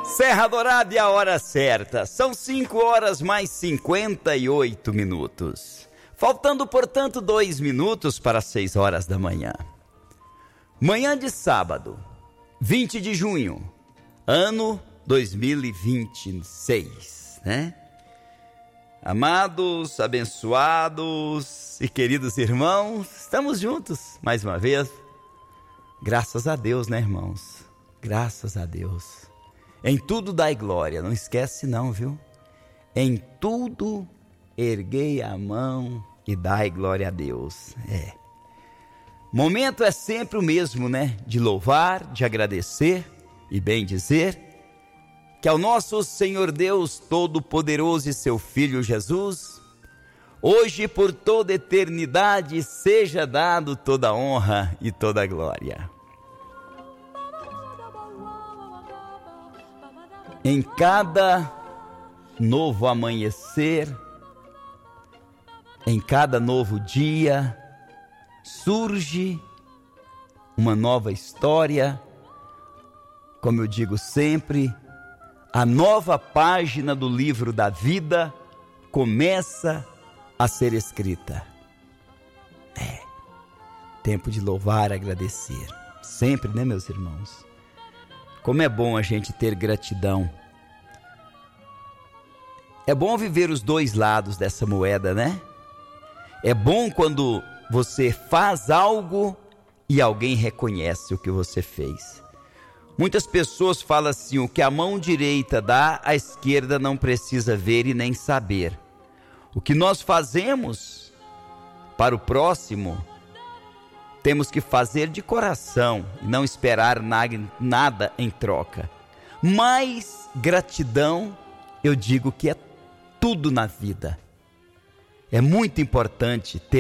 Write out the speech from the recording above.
Serra Dourada e a hora certa. São 5 horas mais 58 minutos. Faltando, portanto, 2 minutos para 6 horas da manhã. Manhã de sábado, 20 de junho, ano 2026, né? Amados, abençoados e queridos irmãos, estamos juntos mais uma vez. Graças a Deus, né, irmãos? Graças a Deus. Em tudo dai glória, não esquece não, viu? Em tudo erguei a mão e dai glória a Deus. Momento é sempre o mesmo, né? De louvar, de agradecer e bem dizer que ao nosso Senhor Deus Todo-Poderoso e seu Filho Jesus, hoje por toda eternidade seja dado toda a honra e toda a glória. Em cada novo amanhecer, em cada novo dia, surge uma nova história, como eu digo sempre, a nova página do livro da vida começa a ser escrita. Tempo de louvar e agradecer, sempre, né, meus irmãos? Como é bom a gente ter gratidão. É bom viver os dois lados dessa moeda, né? É bom quando você faz algo e alguém reconhece o que você fez. Muitas pessoas falam assim: o que a mão direita dá, a esquerda não precisa ver e nem saber. O que nós fazemos para o próximo, temos que fazer de coração e não esperar nada em troca. Mas gratidão, eu digo que é tudo na vida. É muito importante ter